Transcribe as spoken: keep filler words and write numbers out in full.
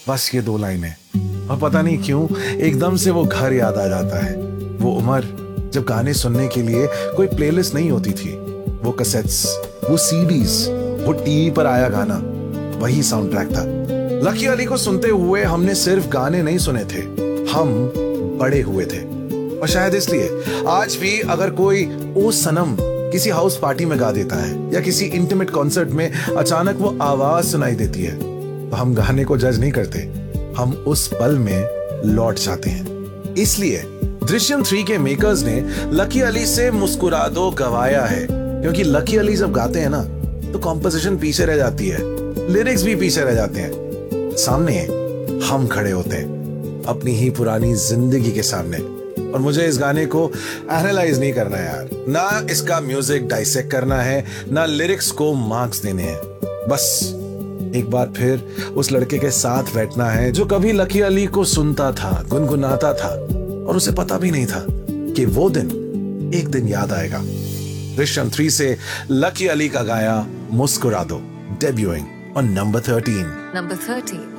बस ये दो लाइनें, और पता नहीं क्यों एकदम से वो घर याद आ जाता है। वो उम्र जब गाने सुनने के लिए कोई प्लेलिस्ट नहीं होती थी, वो कैसेट्स, वो सीडीज, वो टीवी पर आया गाना, वही साउंड ट्रैक था। लकी अली को सुनते हुए हमने सिर्फ गाने नहीं सुने थे, हम बड़े हुए थे। और शायद इसलिए आज भी अगर कोई ओ सनम किसी हाउस पार्टी में गा देता है या किसी इंटीमेट कॉन्सर्ट में अचानक वो आवाज सुनाई देती है, तो हम गाने को जज नहीं करते, हम उस पल में लौट जाते हैं। इसलिए दृश्यम थ्री के मेकर्स ने लकी अली से मुस्कुरा दो गवाया है, क्योंकि लकी अली जब गाते हैं ना तो कॉम्पोजिशन पीछे रह जाती है, लिरिक्स भी पीछे रह जाते हैं, सामने हम खड़े होते हैं अपनी ही पुरानी जिंदगी के सामने। और मुझे इस गाने को एनालाइज नहीं करना है यार, ना इसका म्यूजिक डाइसेक्ट करना है, ना लिरिक्स को मार्क्स देने हैं, बस एक बार फिर उस लड़के के साथ बैठना है जो कभी लकी अली को सुनता था, गुनगुनाता था, और उसे पता भी नहीं था कि वो दिन एक दिन याद आएगा। दृश्यम थ्री से लकी अली का गाया मुस्कुरा दो, debuting on number thirteen. Number thirteen.